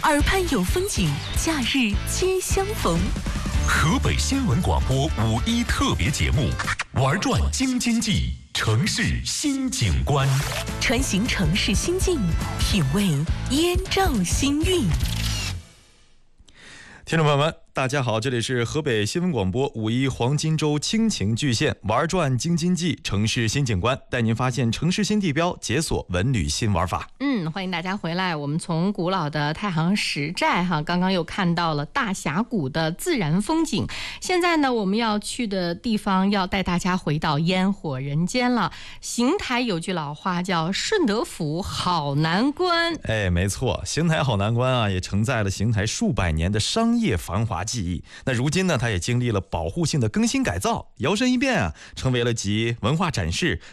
耳畔有风景，假日皆相逢。 河北新闻广播5·1特别节目，玩转京津冀，城市新景观， 穿行城市心境，品味燕赵新韵。 听众朋友们，大家好，这里是河北新闻广播5·1黄金周亲情巨献，玩转京津冀，城市新景观，带您发现城市新地标，解锁文旅新玩法。 欢迎大家回来。我们从古老的太行石寨刚刚又看到了大峡谷的自然风景。现在呢，我们要去的地方要带大家回到烟火人间了。邢台有句老话叫顺德府好难关。 没错，邢台好难关啊，也承载了邢台数百年的商业繁华记忆。那如今呢，它也经历了保护性的更新改造，摇身一变啊，成为了集文化展示、